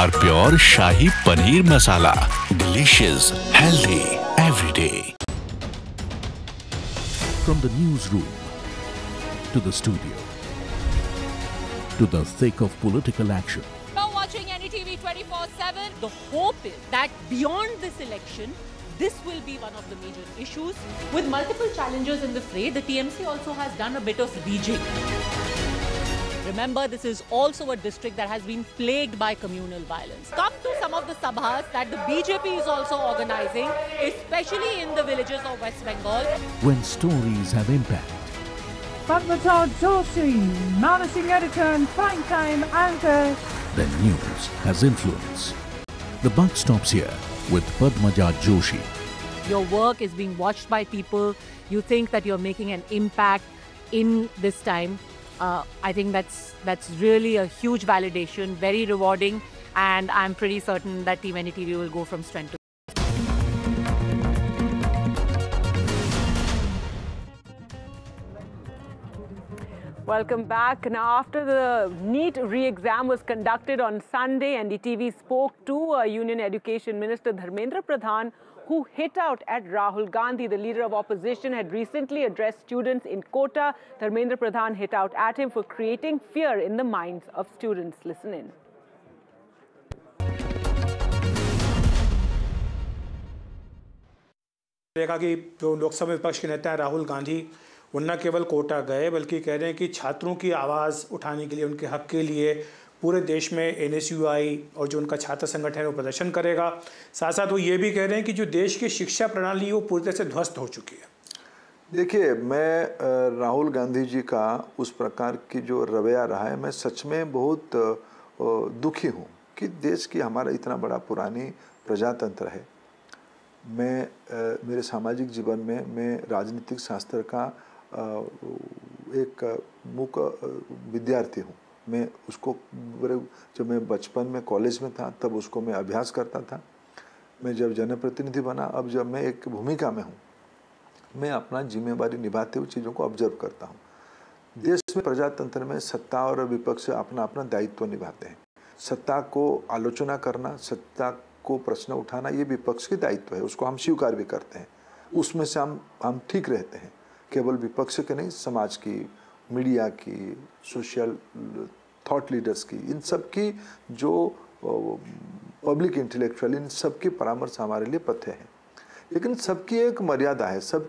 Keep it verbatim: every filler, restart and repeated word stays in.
R Pure Shahi Paneer Masala. Delicious, healthy, every day. From the newsroom to the studio to the thick of political action. You're watching N D T V twenty-four seven. The hope is that beyond this election, this will be one of the major issues. With multiple challenges in the fray, the T M C also has done a bit of rejig. Remember, this is also a district that has been plagued by communal violence. Come to some of the sabhas that the B J P is also organizing, especially in the villages of West Bengal. When stories have impact. Padma Joshi, managing editor and prime time anchor. Then news has influence. The buck stops here with Padmaja Joshi. Your work is being watched by people. You think that you're making an impact in this time. Uh, I think that's that's really a huge validation, very rewarding, and I'm pretty certain that Team N D T V will go from strength to Welcome back. Now, after the NEET re-exam was conducted on Sunday, N D T V spoke to uh, Union Education Minister Dharmendra Pradhan, who hit out at Rahul Gandhi. The leader of opposition had recently addressed students in Kota. Dharmendra Pradhan hit out at him for creating fear in the minds of students. Listen in. देखा कि जो लोकसभा विपक्ष के नेता हैं राहुल गांधी, वो न केवल कोटा गए बल्कि कह रहे हैं कि छात्रों की आवाज़ उठाने के लिए, उनके हक के लिए पूरे देश में एन एस यू आई और जो उनका छात्र संगठन है वो प्रदर्शन करेगा। साथ साथ वो ये भी कह रहे हैं कि जो देश की शिक्षा प्रणाली वो पूरी तरह से ध्वस्त हो चुकी है। देखिए, मैं राहुल गांधी जी का उस प्रकार की जो रवैया रहा है, मैं सच में बहुत दुखी हूँ कि देश की हमारा इतना बड़ा पुरानी प्रजातंत्र है। मैं मेरे सामाजिक जीवन में मैं राजनीतिक शास्त्र का एक मुख्य विद्यार्थी हूँ। मैं उसको जब मैं बचपन में कॉलेज में था तब उसको मैं अभ्यास करता था। मैं जब जनप्रतिनिधि बना, अब जब मैं एक भूमिका में हूँ, मैं अपना जिम्मेवारी निभाते हुए चीज़ों को ऑब्जर्व करता हूँ। देश में प्रजातंत्र में सत्ता और विपक्ष अपना अपना दायित्व निभाते हैं। सत्ता को आलोचना करना, सत्ता को प्रश्न उठाना, ये विपक्ष की दायित्व है, उसको हम स्वीकार भी करते हैं। उसमें से हम हम ठीक रहते हैं। केवल विपक्ष के नहीं, समाज की, मीडिया की, सोशल थॉट लीडर्स की, इन सब की जो पब्लिक इंटेलेक्चुअल, इन सब की परामर्श हमारे लिए पथे हैं। लेकिन सबकी एक मर्यादा है। सब